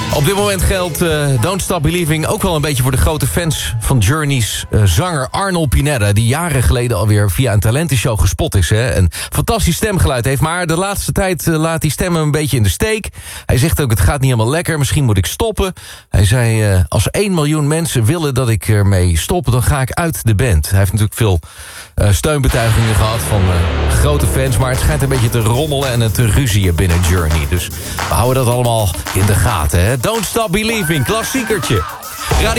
Op dit moment geldt Don't Stop Believing ook wel een beetje voor de grote fans van Journey's zanger Arnold Pineda, die jaren geleden alweer via een talentenshow gespot is. Hè? Een fantastisch stemgeluid heeft, maar de laatste tijd laat die stem hem een beetje in de steek. Hij zegt ook, het gaat niet helemaal lekker, misschien moet ik stoppen. Hij zei, als 1 miljoen mensen willen dat ik ermee stop, dan ga ik uit de band. Hij heeft natuurlijk veel steunbetuigingen gehad van grote fans, maar het schijnt een beetje te rommelen en te ruzien binnen Journey. Dus we houden dat allemaal in de gaten. Hè? Don't Stop Believing, klassiekertje. Radio